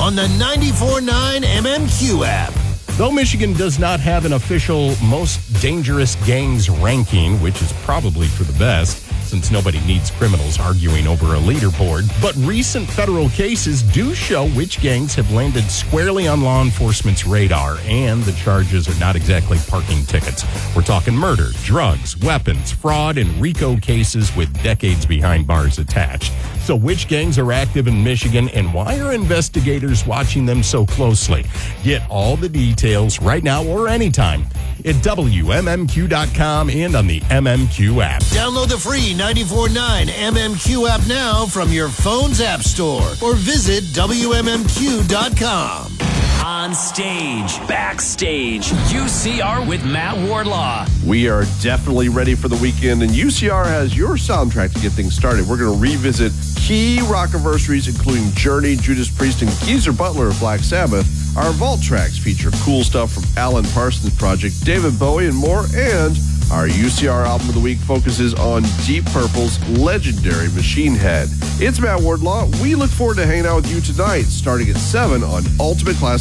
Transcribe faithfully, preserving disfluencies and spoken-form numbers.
on the ninety-four point nine M M Q app. Though Michigan does not have an official most dangerous gangs ranking, which is probably for the best, since nobody needs criminals arguing over a leaderboard, but recent federal cases do show which gangs have landed squarely on law enforcement's radar, and the charges are not exactly parking tickets. We're talking murder, drugs, weapons, fraud, and RICO cases with decades behind bars attached. So which gangs are active in Michigan, and why are investigators watching them so closely? Get all the details right now or anytime at W M M Q dot com and on the M M Q app. Download the free ninety-four point nine M M Q app now from your phone's app store or visit W M M Q dot com. On stage, backstage, U C R with Matt Wardlaw. We are definitely ready for the weekend, and U C R has your soundtrack to get things started. We're going to revisit key rock-anniversaries, including Journey, Judas Priest, and Geezer Butler of Black Sabbath. Our Vault tracks feature cool stuff from Alan Parsons Project, David Bowie, and more, and our U C R album of the week focuses on Deep Purple's legendary Machine Head. It's Matt Wardlaw. We look forward to hanging out with you tonight, starting at seven on Ultimate Classic